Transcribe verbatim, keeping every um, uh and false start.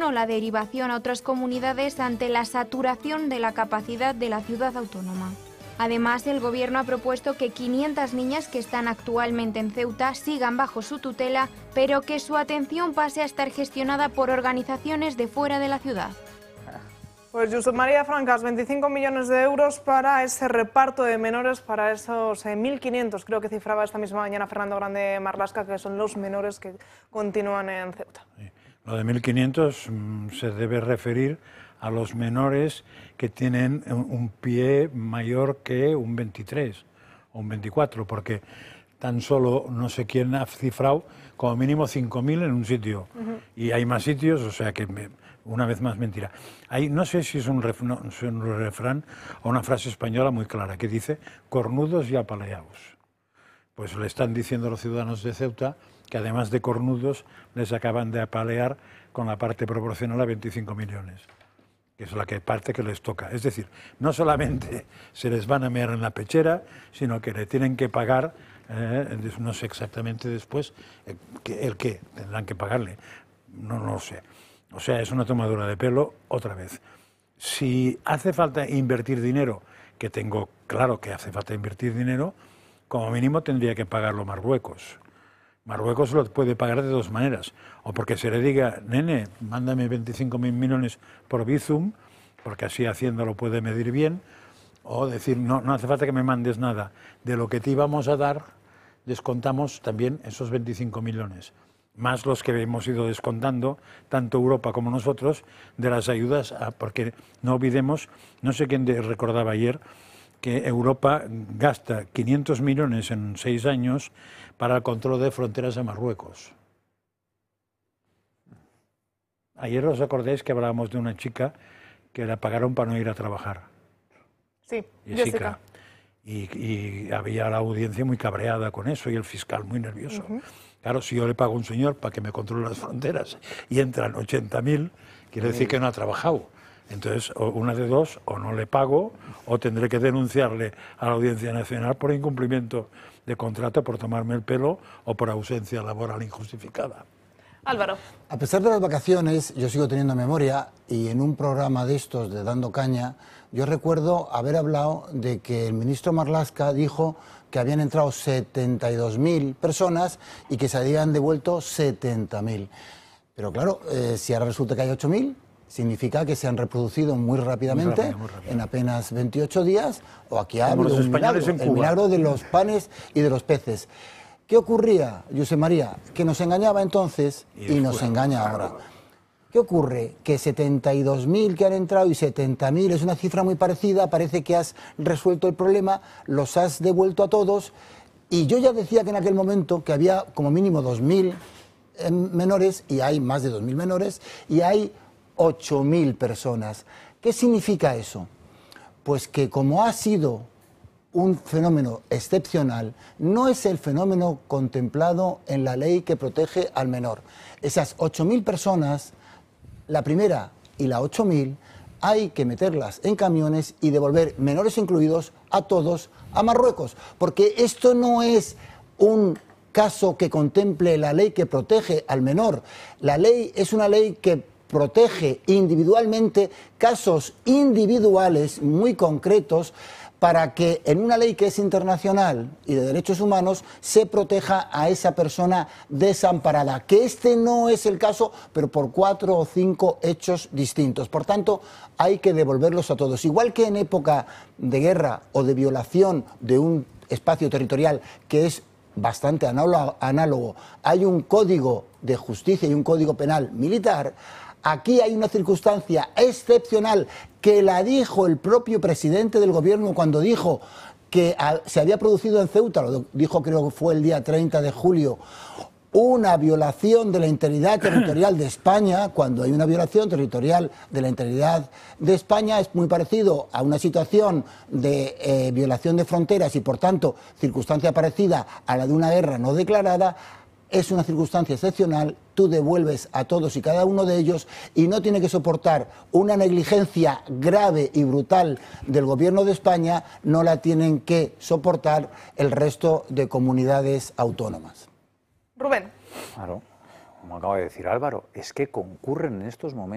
o la derivación a otras comunidades ante la saturación de la capacidad de la ciudad autónoma. Además, el Gobierno ha propuesto que quinientas niñas que están actualmente en Ceuta sigan bajo su tutela, pero que su atención pase a estar gestionada por organizaciones de fuera de la ciudad. Pues Josep María Francas, veinticinco millones de euros para ese reparto de menores, para esos eh, mil quinientos, creo que cifraba esta misma mañana Fernando Grande Marlaska, que son los menores que continúan en Ceuta. Sí. Lo de mil quinientos mmm, se debe referir a los menores que tienen un pie mayor que un veintitrés o un veinticuatro, porque tan solo no sé quién ha cifrado como mínimo cinco mil en un sitio. Uh-huh. Y hay más sitios, o sea que me, una vez más mentira. Hay, no sé si es un, ref, no, es un refrán o una frase española muy clara que dice cornudos y apaleados. Pues le están diciendo a los ciudadanos de Ceuta que además de cornudos les acaban de apalear con la parte proporcional a veinticinco millones. Que es la que parte que les toca. Es decir, no solamente se les van a mear en la pechera, sino que le tienen que pagar, eh, no sé exactamente después, el, el qué, tendrán que pagarle, no, no lo sé. O sea, es una tomadura de pelo otra vez. Si hace falta invertir dinero, que tengo claro que hace falta invertir dinero, como mínimo tendría que pagarlo Marruecos. Marruecos lo puede pagar de dos maneras, o porque se le diga, nene, mándame veinticinco mil millones por Bizum, porque así Hacienda lo puede medir bien, o decir, no, no hace falta que me mandes nada, de lo que te íbamos a dar, descontamos también esos veinticinco millones, más los que hemos ido descontando, tanto Europa como nosotros, de las ayudas, a, porque no olvidemos, no sé quién recordaba ayer, que Europa gasta quinientos millones en seis años para el control de fronteras a Marruecos. Ayer os acordáis que hablábamos de una chica que la pagaron para no ir a trabajar. Sí, Jessica. Jessica. Y, y había la audiencia muy cabreada con eso y el fiscal muy nervioso. Uh-huh. Claro, si yo le pago a un señor para que me controle las fronteras y entran ochenta mil, quiere decir que no ha trabajado. Entonces, o una de dos, o no le pago, o tendré que denunciarle a la Audiencia Nacional por incumplimiento de contrato, por tomarme el pelo o por ausencia laboral injustificada. Álvaro. A pesar de las vacaciones, yo sigo teniendo memoria, y en un programa de estos de Dando Caña, yo recuerdo haber hablado de que el ministro Marlaska dijo que habían entrado setenta y dos mil personas y que se habían devuelto setenta mil. Pero claro, eh, si ahora resulta que hay ocho mil... significa que se han reproducido muy rápidamente, muy rápido, muy rápido. En apenas veintiocho días, o aquí ha habido un milagro, el milagro de los panes y de los peces. ¿Qué ocurría, Josep María? Que nos engañaba entonces y, y nos engaña ahora. ¿Qué ocurre? Que setenta y dos mil que han entrado y setenta mil es una cifra muy parecida, parece que has resuelto el problema, los has devuelto a todos, y yo ya decía que en aquel momento que había como mínimo dos mil eh, menores, y hay más de dos mil menores, y hay ocho mil personas. ¿Qué significa eso? Pues que como ha sido un fenómeno excepcional, no es el fenómeno contemplado en la ley que protege al menor. Esas ocho mil personas, la primera y la ocho mil, hay que meterlas en camiones y devolver, menores incluidos, a todos a Marruecos, porque esto no es un caso que contemple la ley que protege al menor. La ley es una ley que protege individualmente casos individuales muy concretos para que en una ley que es internacional y de derechos humanos se proteja a esa persona desamparada, que este no es el caso, pero por cuatro o cinco hechos distintos. Por tanto, hay que devolverlos a todos. Igual que en época de guerra o de violación de un espacio territorial que es bastante análogo, hay un código de justicia y un código penal militar. Aquí hay una circunstancia excepcional que la dijo el propio presidente del gobierno cuando dijo que se había producido en Ceuta, lo dijo creo que fue el día treinta de julio, una violación de la integridad territorial de España. Cuando hay una violación territorial de la integridad de España es muy parecido a una situación de eh, violación de fronteras y por tanto circunstancia parecida a la de una guerra no declarada. Es una circunstancia excepcional, tú devuelves a todos y cada uno de ellos y no tiene que soportar una negligencia grave y brutal del gobierno de España, no la tienen que soportar el resto de comunidades autónomas. Rubén. Claro, como acaba de decir Álvaro, es que concurren en estos momentos